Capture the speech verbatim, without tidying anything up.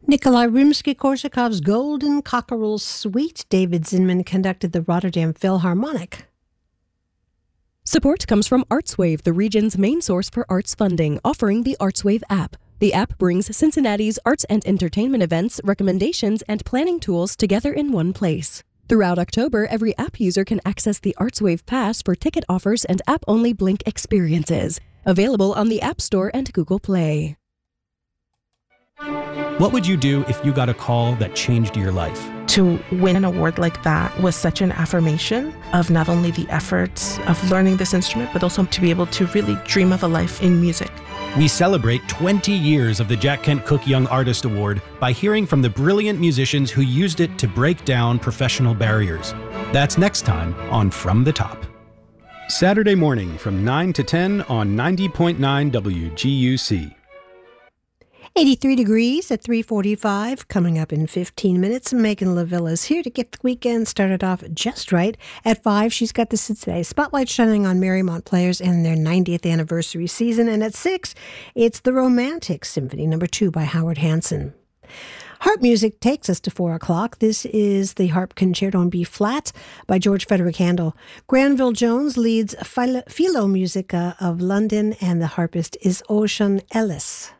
Nikolai Rimsky-Korsakov's Golden Cockerel Suite. David Zinman conducted the Rotterdam Philharmonic. Support comes from ArtsWave, the region's main source for arts funding, offering the ArtsWave app. The app brings Cincinnati's arts and entertainment events, recommendations, and planning tools together in one place. Throughout October, every app user can access the ArtsWave Pass for ticket offers and app-only Blink experiences. Available on the App Store and Google Play. What would you do if you got a call that changed your life? To win an award like that was such an affirmation of not only the efforts of learning this instrument, but also to be able to really dream of a life in music. We celebrate twenty years of the Jack Kent Cooke Young Artist Award by hearing from the brilliant musicians who used it to break down professional barriers. That's next time on From the Top. Saturday morning from nine to ten on ninety point nine W G U C. eighty-three degrees at three forty-five. Coming up in fifteen minutes, Megan LaVille is here to get the weekend started off just right. At five, she's got the Today Spotlight shining on Marymount Players and their ninetieth anniversary season. And at six, it's The Romantic Symphony number two by Howard Hanson. Harp music takes us to four o'clock. This is the Harp Concerto in B flat by George Frederick Handel. Granville Jones leads Philo Musica of London, and the harpist is Ocean Ellis.